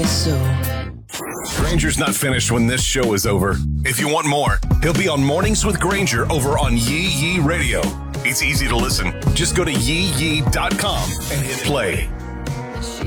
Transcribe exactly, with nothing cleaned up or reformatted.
said so. Granger's not finished when this show is over. If you want more, he'll be on Mornings with Granger over on Yee Yee Radio. It's easy to listen. Just go to yee yee dot com and hit play.